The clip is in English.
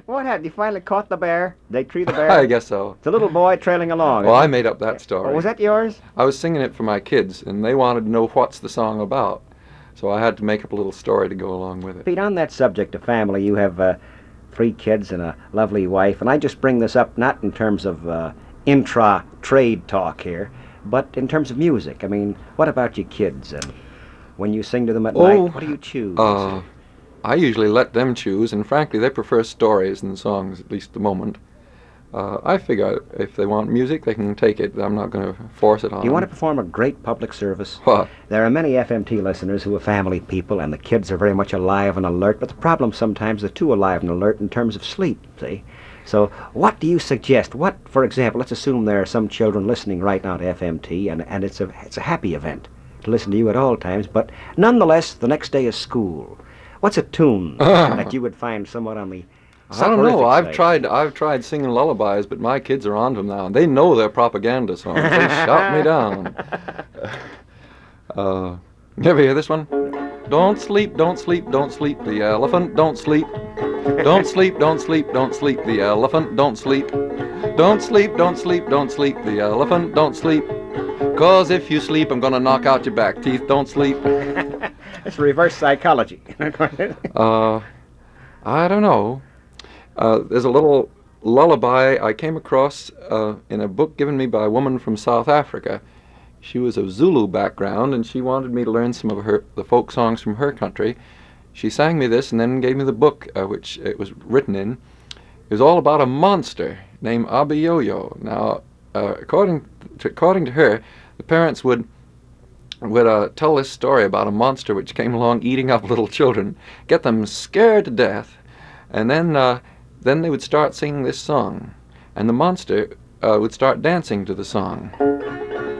What had you finally caught the bear? They tree the bear? I guess so. It's a little boy trailing along. Well, I made up that story. Oh, was that yours? I was singing it for my kids, and they wanted to know what's the song about. So I had to make up a little story to go along with it. Pete, on that subject of family, you have 3 kids and a lovely wife, and I just bring this up not in terms of intra-trade talk here, but in terms of music. I mean, what about your kids? And when you sing to them at night, what do you choose? I usually let them choose, and frankly, they prefer stories than songs, at least at the moment. I figure if they want music, they can take it. I'm not going to force it on them. Do you want to perform a great public service? What? There are many FMT listeners who are family people, and the kids are very much alive and alert, but the problem sometimes they're too alive and alert in terms of sleep, see? So what do you suggest? What, for example, let's assume there are some children listening right now to FMT, and it's a happy event to listen to you at all times, but nonetheless, the next day is school. What's a tune that you would find somewhat on the I don't know. I've side? tried singing lullabies, but my kids are on them now. They know they're propaganda songs. They shout me down. You ever hear this one? Don't sleep, don't sleep, don't sleep, the elephant don't sleep. Don't sleep, don't sleep, don't sleep, the elephant don't sleep. Don't sleep, don't sleep, don't sleep, the elephant don't sleep. 'Cause if you sleep, I'm gonna knock out your back teeth. Don't sleep. It's reverse psychology. I don't know. There's a little lullaby I came across in a book given me by a woman from South Africa. She was of Zulu background, and she wanted me to learn some of the folk songs from her country. She sang me this and then gave me the book which it was written in. It was all about a monster named Abiyoyo. Now, according to her, the parents would tell this story about a monster which came along eating up little children, get them scared to death, and then they would start singing this song, and the monster would start dancing to the song.